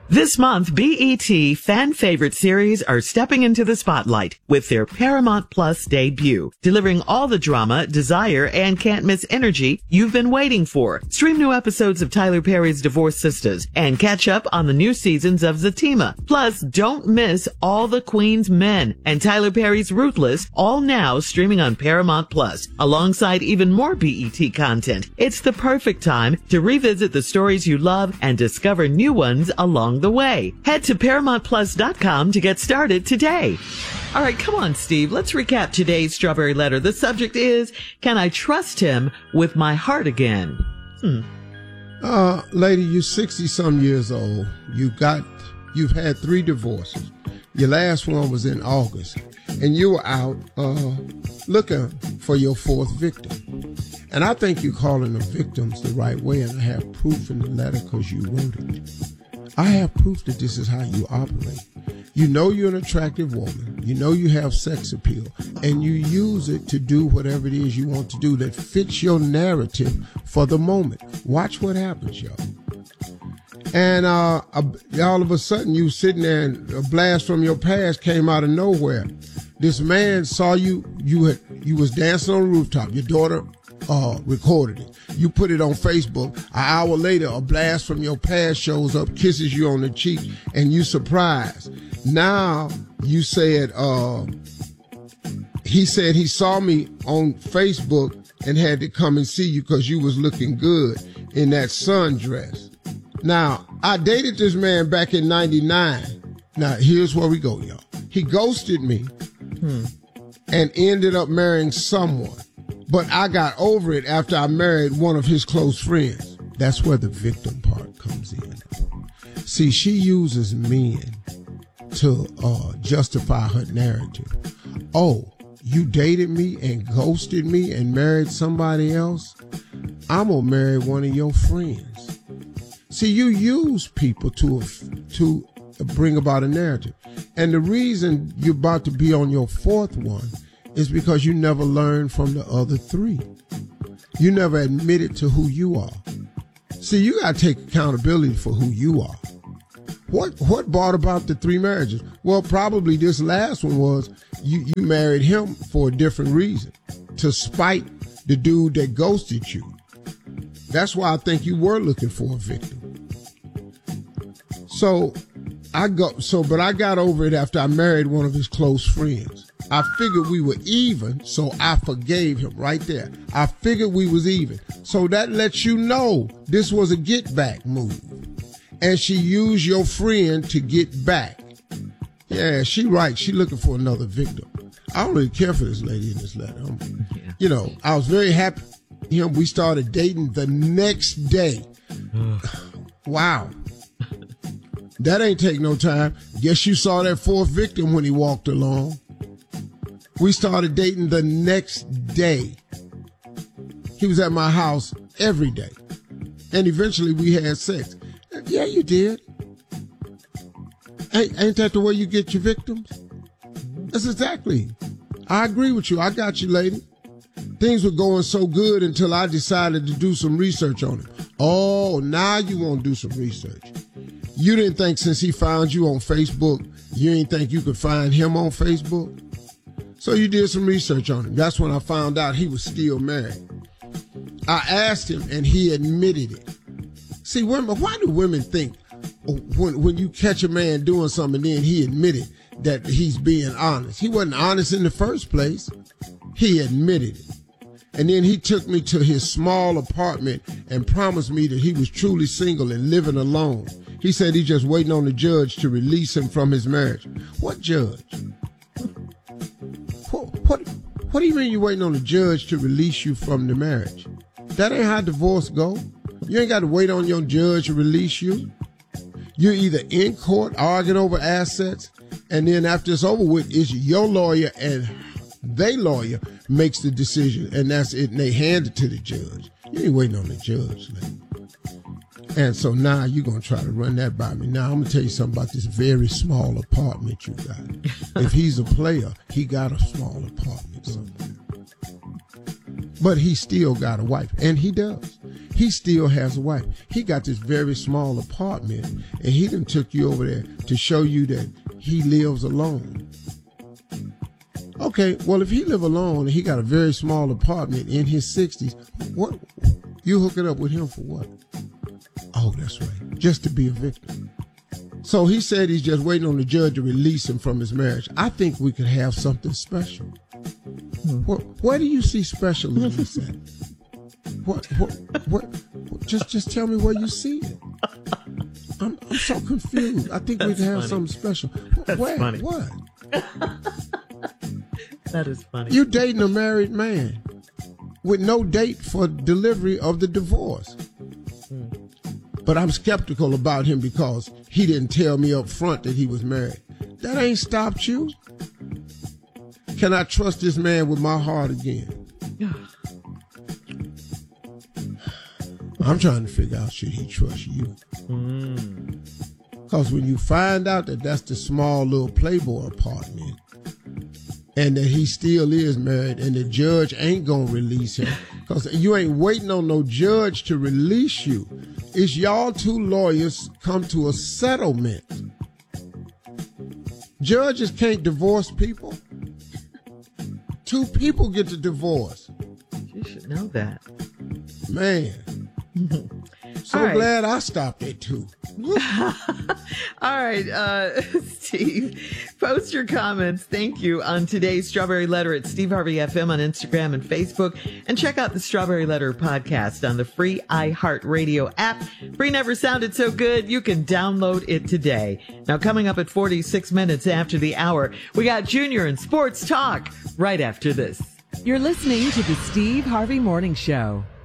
This month, BET fan favorite series are stepping into the spotlight with their Paramount Plus debut, delivering all the drama, desire, and can't miss energy you've been waiting for. Stream new episodes of Tyler Perry's Divorced Sisters and catch up on the new seasons of Zatima. Plus, don't miss All the Queen's Men and Tyler Perry's Ruthless, all now streaming on Paramount Plus, alongside even more BET content. It's the perfect time to revisit the stories you love and discover new ones along the way. Head to ParamountPlus.com to get started today. All right, come on, Steve. Let's recap today's Strawberry Letter. The subject is, can I trust him with my heart again? Lady, you're 60-some years old. You've had 3 divorces. Your last one was in August, and you were out looking for your 4th victim. And I think you're calling them victims the right way, and I have proof in the letter because you wrote it. I have proof that this is how you operate. You know you're an attractive woman. You know you have sex appeal, and you use it to do whatever it is you want to do that fits your narrative for the moment. Watch what happens, y'all. And all of a sudden, you sitting there, and a blast from your past came out of nowhere. This man saw you. You was dancing on the rooftop. Your daughter recorded it. You put it on Facebook. An hour later, a blast from your past shows up, kisses you on the cheek, and you surprised. Now you said, he said he saw me on Facebook and had to come and see you because you was looking good in that sundress. Now, I dated this man back in 99. Now, here's where we go, y'all. He ghosted me and ended up marrying someone. But I got over it after I married one of his close friends. That's where the victim part comes in. See, she uses men to justify her narrative. Oh, you dated me and ghosted me and married somebody else? I'm going to marry one of your friends. See, you use people to bring about a narrative. And the reason you're about to be on your 4th one is because you never learned from the other 3. You never admitted to who you are. See, you got to take accountability for who you are. What brought about the 3 marriages? Well, probably this last one was you married him for a different reason, to spite the dude that ghosted you. That's why I think you were looking for a victim. But I got over it after I married one of his close friends. I figured we were even, so I forgave him right there. I figured we was even. So that lets you know this was a get back move. And she used your friend to get back. Yeah, she right. She looking for another victim. I don't really care for this lady in this letter. You know, I was very happy. We started dating the next day. Wow. That ain't take no time. Guess you saw that 4th victim when he walked along. We started dating the next day. He was at my house every day. And eventually we had sex. Yeah, you did. Ain't that the way you get your victims? That's exactly. I agree with you. I got you, lady. Things were going so good until I decided to do some research on him. Oh, now you want to do some research. You didn't think since he found you on Facebook, you didn't think you could find him on Facebook? So you did some research on him. That's when I found out he was still married. I asked him and he admitted it. See, women, why do women think when you catch a man doing something and then he admitted that he's being honest? He wasn't honest in the first place. He admitted it. And then he took me to his small apartment and promised me that he was truly single and living alone. He said he's just waiting on the judge to release him from his marriage. What judge? What do you mean you're waiting on the judge to release you from the marriage? That ain't how divorce go. You ain't got to wait on your judge to release you. You're either in court arguing over assets, and then after it's over with, it's your lawyer and they lawyer makes the decision, and that's it, and they hand it to the judge. You ain't waiting on the judge, man. And so now you're going to try to run that by me. Now I'm going to tell you something about this very small apartment you got. If he's a player, he got a small apartment somewhere. But he still got a wife, and he does. He still has a wife. He got this very small apartment, and he done took you over there to show you that he lives alone. Okay, well, if he live alone and he got a very small apartment in his 60s, what? You hook it up with him for what? Oh, that's right. Just to be a victim. So he said he's just waiting on the judge to release him from his marriage. I think we could have something special. Where do you see special in this at? What? Just tell me where you see it. I'm so confused. I think we could have something special. That's funny. What? That is funny. You dating a married man with no date for delivery of the divorce. But I'm skeptical about him because he didn't tell me up front that he was married. That ain't stopped you. Can I trust this man with my heart again? I'm trying to figure out, should he trust you? Because when you find out that that's the small little Playboy apartment, and that he still is married, and the judge ain't gonna release him, because you ain't waiting on no judge to release you. It's y'all two lawyers come to a settlement. Judges can't divorce people. Two people get to divorce. You should know that. Man. So right. Glad I stopped at 2. All right, Steve, post your comments. Thank you on today's Strawberry Letter at Steve Harvey FM on Instagram and Facebook. And check out the Strawberry Letter podcast on the free iHeartRadio app. Free never sounded so good. You can download it today. Now, coming up at 46 minutes after the hour, we got Junior and Sports Talk right after this. You're listening to the Steve Harvey Morning Show.